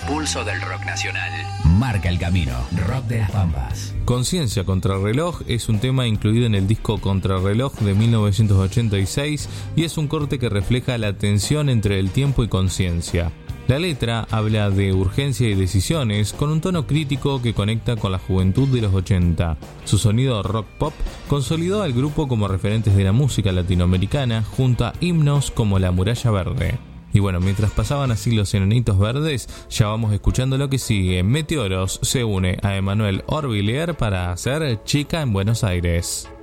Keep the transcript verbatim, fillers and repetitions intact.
pulso del rock nacional. Marca el camino. Rock de las Pampas. Conciencia Contrarreloj es un tema incluido en el disco Contrarreloj de mil novecientos ochenta y seis y es un corte que refleja la tensión entre el tiempo y conciencia. La letra habla de urgencia y decisiones con un tono crítico que conecta con la juventud de los ochenta. Su sonido rock pop consolidó al grupo como referentes de la música latinoamericana junto a himnos como La Muralla Verde. Y bueno, mientras pasaban así los Enanitos Verdes, ya vamos escuchando lo que sigue. Meteoros se une a Emanuel Orvillier para hacer Chica en Buenos Aires.